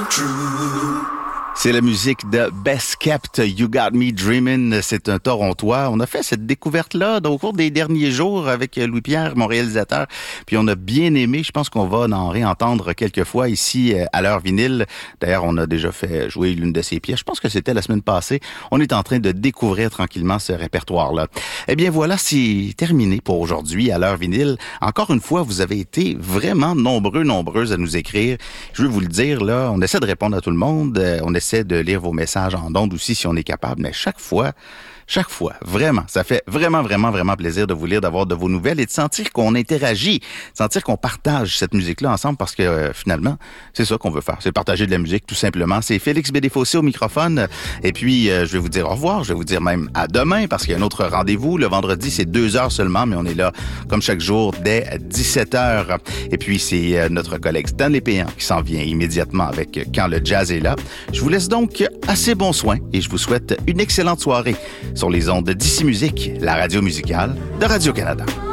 C'est la musique de Best Kept, You Got Me Dreamin'. C'est un Torontois. On a fait cette découverte-là au cours des derniers jours avec Louis-Pierre, mon réalisateur. Puis on a bien aimé. Je pense qu'on va en réentendre quelques fois ici à l'heure vinyle. D'ailleurs, on a déjà fait jouer l'une de ses pièces. Je pense que c'était la semaine passée. On est en train de découvrir tranquillement ce répertoire-là. Eh bien voilà, c'est terminé pour aujourd'hui à l'heure vinyle. Encore une fois, vous avez été vraiment nombreuses à nous écrire. Je veux vous le dire, là, on essaie de répondre à tout le monde. On essaie de lire vos messages en ondes aussi si on est capable, mais chaque fois, vraiment, ça fait vraiment plaisir de vous lire, d'avoir de vos nouvelles et de sentir qu'on interagit, de sentir qu'on partage cette musique-là ensemble parce que finalement, c'est ça qu'on veut faire, c'est partager de la musique tout simplement. C'est Félix Bédéfossé au microphone et puis je vais vous dire au revoir, je vais vous dire même à demain parce qu'il y a un autre rendez-vous. Le vendredi, c'est 2 heures seulement, mais on est là comme chaque jour dès 17h. Et puis c'est notre collègue Stanley Péan qui s'en vient immédiatement avec Quand le jazz est là. Je vous laisse donc assez bon soin et je vous souhaite une excellente soirée sur les ondes de DC Musique, la radio musicale de Radio-Canada.